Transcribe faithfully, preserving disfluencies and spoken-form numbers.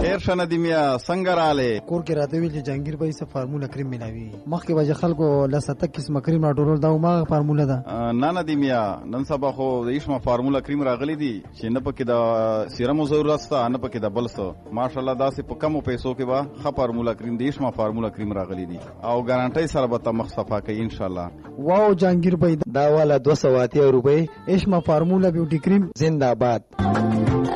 خیر شه ندیمیا څنګه رااله کور کې راته ویل چې جهانگیر بھائی څه فارموله کریم ملاوي مخکې وجه خلکو لسته قسمه کریم راټولول دا ما فارموله ده نه ندیمیا نن سبا خو د ایشما فارموله کریم راغلی دي چې نه پکې د سیرمو ضرورت شته نه پکې د بل څه ماشاءالله داسې په کمو پیسو کې به ښه فارموله کریم د ایشما فارموله کریم راغلی دي او ګارانټي سره به ته مخ صفا کوي ان شاء الله. واو جهانگیر بھائی دا والا دو سو اتیا روپے ایشما فارموله بیوټی کریم زندہ باد.